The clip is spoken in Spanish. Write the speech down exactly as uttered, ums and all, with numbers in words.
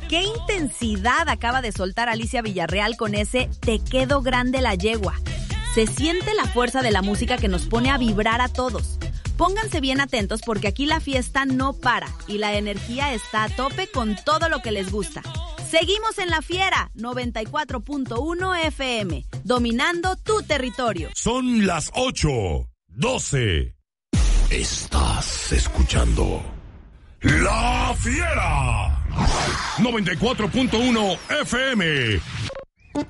¡Qué intensidad acaba de soltar Alicia Villarreal con ese Te quedó grande la yegua! Se siente la fuerza de la música que nos pone a vibrar a todos. Pónganse bien atentos porque aquí la fiesta no para y la energía está a tope con todo lo que les gusta. Seguimos en La Fiera, noventa y cuatro punto uno F M, dominando tu territorio. Son las ocho doce. Estás escuchando La Fiera, noventa y cuatro punto uno F M.